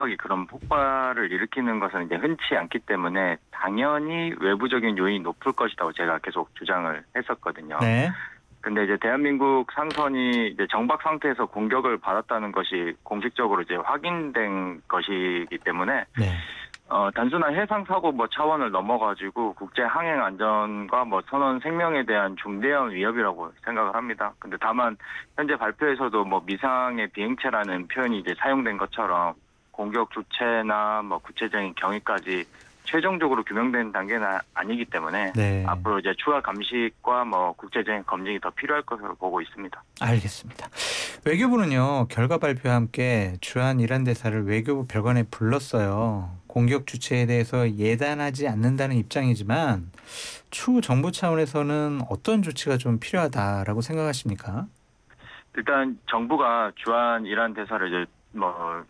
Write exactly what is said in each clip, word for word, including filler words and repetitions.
이 그런 폭발을 일으키는 것은 이제 흔치 않기 때문에 당연히 외부적인 요인이 높을 것이라고 제가 계속 주장을 했었거든요. 네. 근데 이제 대한민국 상선이 이제 정박 상태에서 공격을 받았다는 것이 공식적으로 이제 확인된 것이기 때문에 네. 어, 단순한 해상 사고 뭐 차원을 넘어가지고 국제 항행 안전과 뭐 선원 생명에 대한 중대한 위협이라고 생각을 합니다. 근데 다만 현재 발표에서도 뭐 미상의 비행체라는 표현이 이제 사용된 것처럼 공격 주체나 뭐 구체적인 경위까지 최종적으로 규명된 단계는 아니기 때문에 네. 앞으로 이제 추가 감식과 뭐 국제적인 검증이 더 필요할 것으로 보고 있습니다. 알겠습니다. 외교부는요, 결과 발표와 함께 주한 이란 대사를 외교부 별관에 불렀어요. 공격 주체에 대해서 예단하지 않는다는 입장이지만 추후 정부 차원에서는 어떤 조치가 좀 필요하다라고 생각하십니까? 일단 정부가 주한 이란 대사를 이제 뭐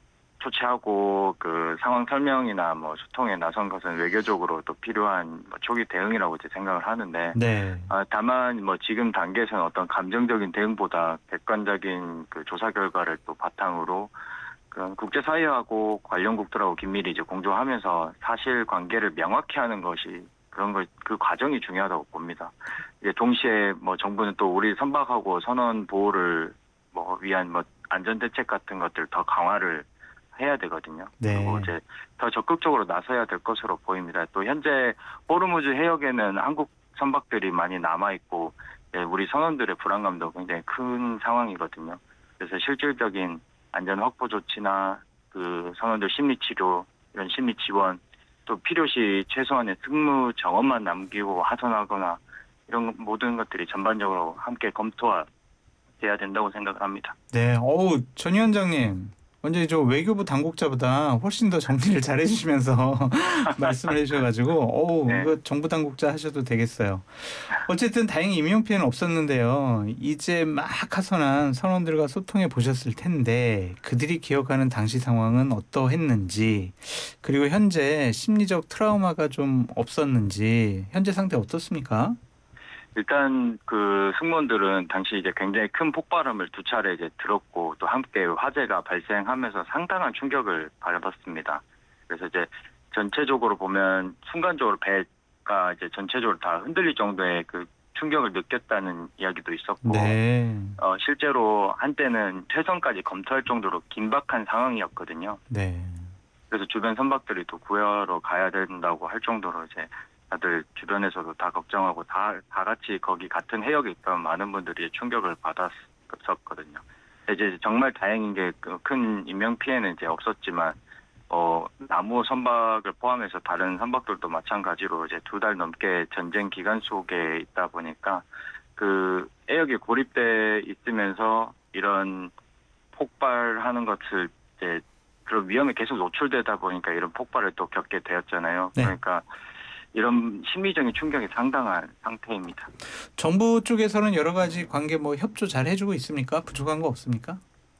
초치하고 그 상황 설명이나 뭐 소통에 나선 것은 외교적으로 또 필요한 뭐 초기 대응이라고 이제 생각을 하는데 네. 아, 다만 뭐 지금 단계에서는 어떤 감정적인 대응보다 객관적인 그 조사 결과를 또 바탕으로 그런 국제사회하고 관련국들하고 긴밀히 이제 공조하면서 사실관계를 명확히 하는 것이 그런 걸 그 과정이 중요하다고 봅니다. 이제 동시에 뭐 정부는 또 우리 선박하고 선원 보호를 뭐 위한 뭐 안전 대책 같은 것들 더 강화를 해야 되거든요. 네. 그리고 이제 더 적극적으로 나서야 될 것으로 보입니다. 또 현재 호르무즈 해역에는 한국 선박들이 많이 남아 있고 우리 선원들의 불안감도 굉장히 큰 상황이거든요. 그래서 실질적인 안전 확보 조치나 그 선원들 심리 치료, 이런 심리 지원, 또 필요시 최소한의 승무 정원만 남기고 하선하거나 이런 모든 것들이 전반적으로 함께 검토돼야 된다고 생각을 합니다. 네. 어우, 전 위원장님. 완전히 저 외교부 당국자보다 훨씬 더 정리를 잘 해주시면서 말씀을 해주셔가지고, 어우, 네. 이거 정부 당국자 하셔도 되겠어요. 어쨌든 다행히 인명 피해는 없었는데요. 이제 막 하선한 선원들과 소통해 보셨을 텐데 그들이 기억하는 당시 상황은 어떠했는지, 그리고 현재 심리적 트라우마가 좀 없었는지 현재 상태 어떻습니까? 일단 그 승무원들은 당시 이제 굉장히 큰 폭발음을 두 차례 이제 들었고 또 함께 화재가 발생하면서 상당한 충격을 받았습니다. 그래서 이제 전체적으로 보면 순간적으로 배가 이제 전체적으로 다 흔들릴 정도의 그 충격을 느꼈다는 이야기도 있었고, 네. 어 실제로 한때는 퇴선까지 검토할 정도로 긴박한 상황이었거든요. 네. 그래서 주변 선박들이 또 구하러 가야 된다고 할 정도로 이제 다들 주변에서도 다 걱정하고 다, 다 같이 거기 같은 해역에 있던 많은 분들이 충격을 받았었거든요. 이제 정말 다행인 게 큰 인명 피해는 이제 없었지만, 어, 나무 선박을 포함해서 다른 선박들도 마찬가지로 이제 두 달 넘게 전쟁 기간 속에 있다 보니까 그 해역에 고립돼 있으면서 이런 폭발하는 것을 이제 그런 위험에 계속 노출되다 보니까 이런 폭발을 또 겪게 되었잖아요. 네. 그러니까 이런 심리적인 충격이 상당한 상태입니다. 정부 쪽에서는 여러 가지 관계 뭐 협조 잘 해주고 있습니까? 부족한 거 없습니까?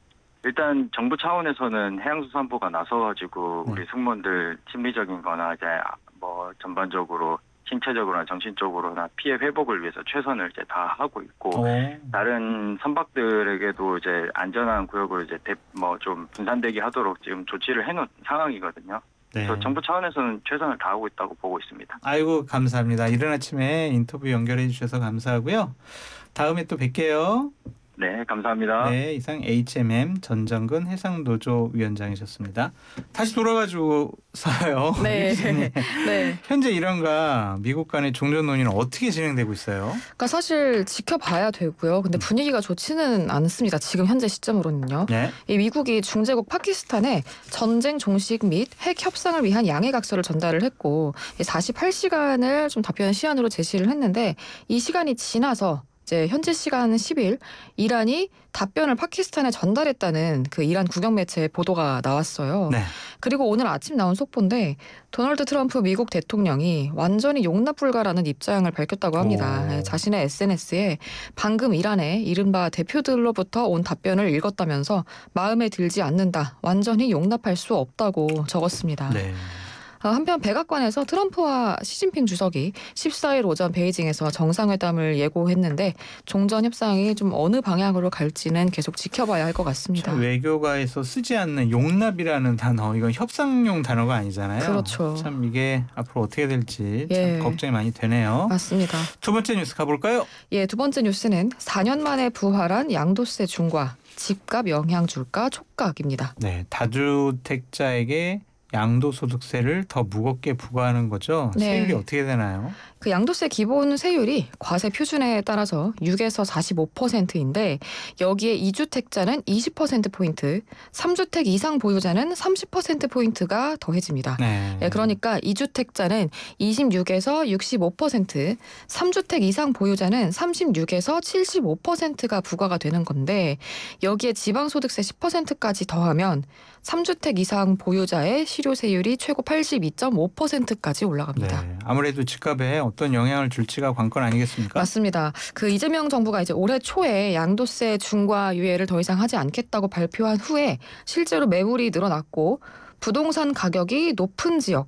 일단 정부 차원에서는 해양수산부가 나서가지고 네. 우리 승무원들 심리적인 거나 이제 뭐 전반적으로 신체적으로나 정신적으로나 피해 회복을 위해서 최선을 이제 다 하고 있고, 오. 다른 선박들에게도 이제 안전한 구역으로 이제 뭐 좀 분산되게 하도록 지금 조치를 해놓은 상황이거든요. 그래서 네. 정부 차원에서는 최선을 다하고 있다고 보고 있습니다. 아이고, 감사합니다. 이른 아침에 인터뷰 연결해 주셔서 감사하고요. 다음에 또 뵐게요. 네, 감사합니다. 네, 이상 에이치엠엠 전정근 해상노조 위원장이셨습니다. 다시 돌아가지고서요. 유 네. 기자님, 네. 현재 이란과 미국 간의 종전 논의는 어떻게 진행되고 있어요? 그러니까 사실 지켜봐야 되고요. 근데 분위기가 좋지는 않습니다. 지금 현재 시점으로는요. 네. 이 미국이 중재국 파키스탄에 전쟁 종식 및 핵 협상을 위한 양해각서를 전달을 했고 사십팔 시간을 좀 답변 시한으로 제시를 했는데 이 시간이 지나서 이제 현재 시간 십 일 이란이 답변을 파키스탄에 전달했다는 그 이란 국영 매체의 보도가 나왔어요. 네. 그리고 오늘 아침 나온 속보인데 도널드 트럼프 미국 대통령이 완전히 용납 불가라는 입장을 밝혔다고 합니다. 오. 자신의 에스엔에스에 방금 이란의 이른바 대표들로부터 온 답변을 읽었다면서 마음에 들지 않는다, 완전히 용납할 수 없다고 적었습니다. 네. 아, 한편 백악관에서 트럼프와 시진핑 주석이 십사 일 오전 베이징에서 정상회담을 예고했는데 종전 협상이 좀 어느 방향으로 갈지는 계속 지켜봐야 할 것 같습니다. 외교가에서 쓰지 않는 용납이라는 단어, 이건 협상용 단어가 아니잖아요. 그렇죠. 참 이게 앞으로 어떻게 될지 예. 참 걱정이 많이 되네요. 맞습니다. 두 번째 뉴스 가볼까요? 예, 두 번째 뉴스는 사 년 만에 부활한 양도세 중과 집값 영향 줄까 촉각입니다. 네, 다주택자에게 양도소득세를 더 무겁게 부과하는 거죠. 네. 세율이 어떻게 되나요? 그 양도세 기본 세율이 과세 표준에 따라서 육에서 사십오 퍼센트인데 여기에 이 주택자는 이십 퍼센트포인트, 삼 주택 이상 보유자는 삼십 퍼센트포인트가 더해집니다. 네. 예, 그러니까 이 주택자는 이십육에서 육십오 퍼센트, 삼 주택 이상 보유자는 삼십육에서 칠십오 퍼센트가 부과가 되는 건데 여기에 지방소득세 십 퍼센트까지 더하면 삼 주택 이상 보유자의 실효세율이 최고 팔십이 점 오 퍼센트까지 올라갑니다. 네, 아무래도 집값에 어떤 영향을 줄지가 관건 아니겠습니까? 맞습니다. 그 이재명 정부가 이제 올해 초에 양도세 중과 유예를 더 이상 하지 않겠다고 발표한 후에 실제로 매물이 늘어났고 부동산 가격이 높은 지역,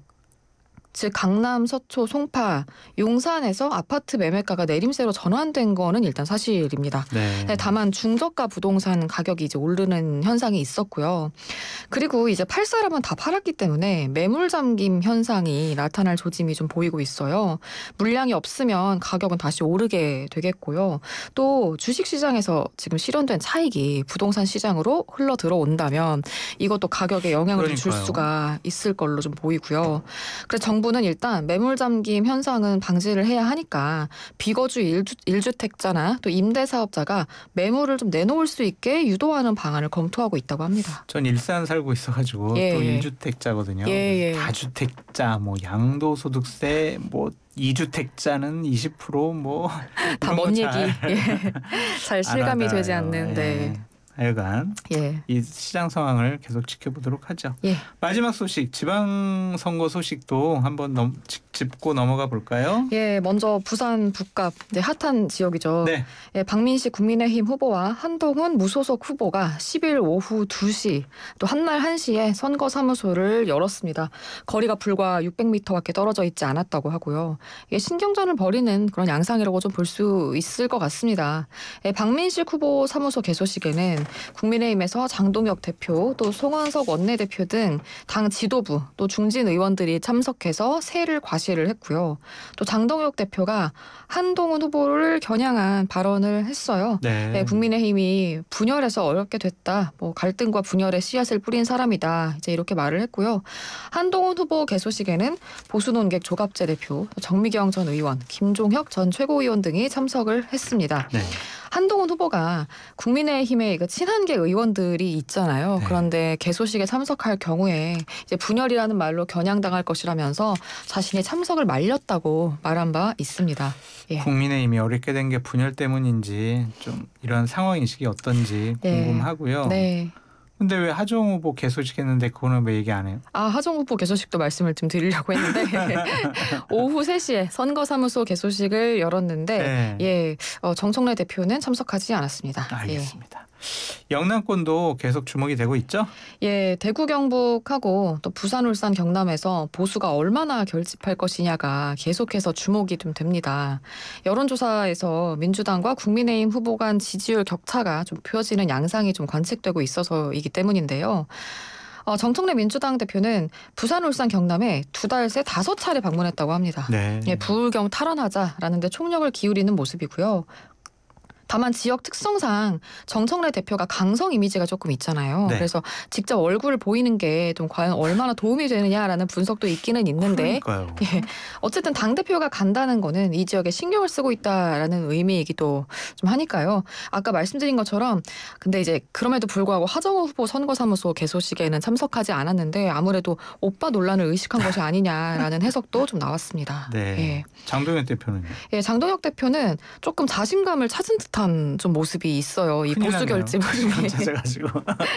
즉 강남, 서초, 송파, 용산에서 아파트 매매가가 내림세로 전환된 거는 일단 사실입니다. 네. 네, 다만 중저가 부동산 가격이 이제 오르는 현상이 있었고요. 그리고 이제 팔 사람은 다 팔았기 때문에 매물 잠김 현상이 나타날 조짐이 좀 보이고 있어요. 물량이 없으면 가격은 다시 오르게 되겠고요. 또 주식시장에서 지금 실현된 차익이 부동산 시장으로 흘러 들어온다면 이것도 가격에 영향을 좀 줄 그러니까요. 수가 있을 걸로 좀 보이고요. 그래서 정부는 일단 매물 잠김 현상은 방지를 해야 하니까 비거주 일 주택자나 또 임대사업자가 매물을 좀 내놓을 수 있게 유도하는 방안을 검토하고 있다고 합니다. 전 일산 살고 있어가지고 예, 또 예. 일 주택자거든요. 예, 예. 다주택자, 뭐 양도소득세, 뭐 이 주택자는 이십 퍼센트 뭐 다 먼 얘기. 예. 잘 실감이 되지 않는데. 하여간 예. 이 시장 상황을 계속 지켜보도록 하죠. 예. 마지막 소식, 지방선거 소식도 한번 넘, 짚고 넘어가 볼까요? 예, 먼저 부산 북갑 이제 핫한 지역이죠. 네. 예, 박민식 국민의힘 후보와 한동훈 무소속 후보가 십 일 오후 두 시 또 한날 한 시에 선거 사무소를 열었습니다. 거리가 불과 육백 미터밖에 떨어져 있지 않았다고 하고요. 이게 신경전을 벌이는 그런 양상이라고 좀 볼 수 있을 것 같습니다. 예, 박민식 후보 사무소 개소식에는 국민의힘에서 장동혁 대표 또 송원석 원내대표 등 당 지도부 또 중진 의원들이 참석해서 세를 과시를 했고요. 또 장동혁 대표가 한동훈 후보를 겨냥한 발언을 했어요. 네. 네, 국민의힘이 분열해서 어렵게 됐다. 뭐 갈등과 분열의 씨앗을 뿌린 사람이다. 이제 이렇게 말을 했고요. 한동훈 후보 개소식에는 보수논객 조갑재 대표, 정미경 전 의원, 김종혁 전 최고위원 등이 참석을 했습니다. 네. 한동훈 후보가 국민의힘의 그 친한계 의원들이 있잖아요. 네. 그런데 개소식에 참석할 경우에 이제 분열이라는 말로 겨냥당할 것이라면서 자신이 참석을 말렸다고 말한 바 있습니다. 예. 국민의힘이 어렵게 된 게 분열 때문인지 좀 이런 상황 인식이 어떤지 네. 궁금하고요. 네. 근데 왜 하정 후보 개소식했는데 그거는 왜 얘기 안 해요? 아, 하정 후보 개소식도 말씀을 좀 드리려고 했는데 오후 세 시에 선거사무소 개소식을 열었는데 네. 예, 어, 정청래 대표는 참석하지 않았습니다. 알겠습니다. 영남권도 계속 주목이 되고 있죠? 예, 예, 대구 경북하고 또 부산 울산 경남에서 보수가 얼마나 결집할 것이냐가 계속해서 주목이 좀 됩니다. 여론조사에서 민주당과 국민의힘 후보 간 지지율 격차가 좀 펴지는 양상이 좀 관측되고 있어서이기 때문인데요. 어, 정청래 민주당 대표는 부산, 울산, 경남에 두 달 새 다섯 차례 방문했다고 합니다. 네. 예, 부울경 탈환하자라는 데 총력을 기울이는 모습이고요. 다만 지역 특성상 정청래 대표가 강성 이미지가 조금 있잖아요. 네. 그래서 직접 얼굴을 보이는 게 좀 과연 얼마나 도움이 되느냐라는 분석도 있기는 있는데 그러니까요. 예, 어쨌든 당대표가 간다는 거는 이 지역에 신경을 쓰고 있다라는 의미이기도 좀 하니까요. 아까 말씀드린 것처럼 근데 이제 그럼에도 불구하고 하정우 후보 선거사무소 개소식에는 참석하지 않았는데 아무래도 오빠 논란을 의식한 것이 아니냐라는 해석도 좀 나왔습니다. 네. 예. 장동현 대표는요? 예, 장동혁 대표는 조금 자신감을 찾은 듯한 좀 모습이 있어요. 이 큰일 보수 나네요. 결집을 위해. 찾아가지고.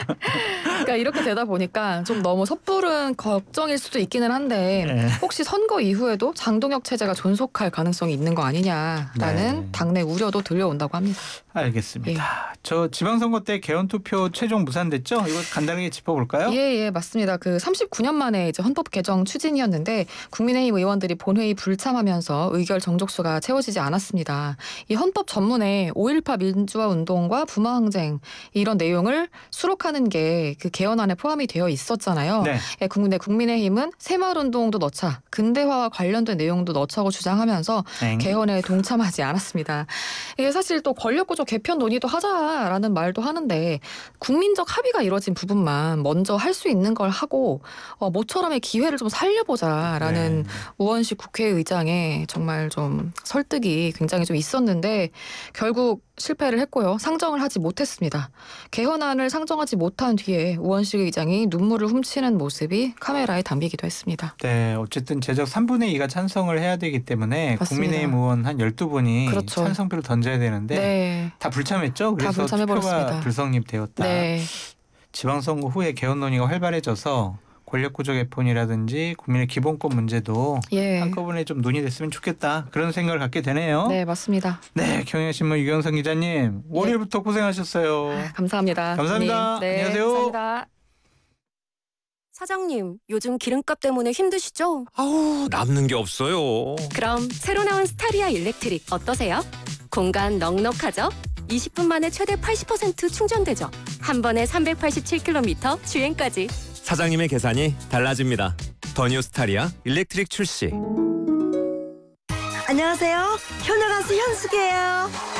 그러니까 이렇게 되다 보니까 좀 너무 섣부른 걱정일 수도 있기는 한데 네. 혹시 선거 이후에도 장동혁 체제가 존속할 가능성이 있는 거 아니냐라는 네. 당내 우려도 들려온다고 합니다. 알겠습니다. 저 지방선거 때 개헌투표 최종 무산됐죠? 이거 간단하게 짚어볼까요? 예, 예, 맞습니다. 그 삼십구 년 만에 이제 헌법 개정 추진이었는데 국민의힘 의원들이 본회의 불참하면서 의결 정족수가 채워지지 않았습니다. 이 헌법 전문에 오일파 민주화 운동과 부마 항쟁 이런 내용을 수록하는 게 그 개헌안에 포함이 되어 있었잖아요. 네. 예, 국내 국민의힘은 새마을 운동도 넣자, 근대화와 관련된 내용도 넣자고 주장하면서 네. 개헌에 동참하지 않았습니다. 이게 사실 또 권력구조 개편 논의도 하자라는 말도 하는데 국민적 합의가 이루어진 부분만 먼저 할 수 있는 걸 하고 어, 모처럼의 기회를 좀 살려보자라는 네. 우원식 국회의장의 정말 좀 설득이 굉장히 좀 있었는데 결국 실패를 했고요. 상정을 하지 못했습니다. 개헌안을 상정하지 못한 뒤에 우원식 의장이 눈물을 훔치는 모습이 카메라에 담기기도 했습니다. 네, 어쨌든 제적 삼분의 이가 찬성을 해야 되기 때문에 맞습니다. 국민의힘 의원 한 열두 분이 그렇죠. 찬성표를 던져야 되는데 네. 다 불참했죠? 그래서 투표가 불참해버렸습니다. 불성립되었다. 네. 지방선거 후에 개헌 논의가 활발해져서 권력구조 개편이라든지 국민의 기본권 문제도 예. 한꺼번에 좀 논의됐으면 좋겠다. 그런 생각을 갖게 되네요. 네, 맞습니다. 네, 경향신문 유경선 기자님 월요일부터 고생하셨어요. 아, 감사합니다. 감사합니다. 네, 안녕하세요. 감사합니다. 사장님, 요즘 기름값 때문에 힘드시죠? 아우, 남는 게 없어요. 그럼 새로 나온 스타리아 일렉트릭 어떠세요? 공간 넉넉하죠? 이십 분 만에 최대 팔십 퍼센트 충전되죠? 한 번에 삼백팔십칠 킬로미터 주행까지. 사장님의 계산이 달라집니다. 더 뉴 스타리아 일렉트릭 출시. 안녕하세요. 효녀 가수 현숙이에요.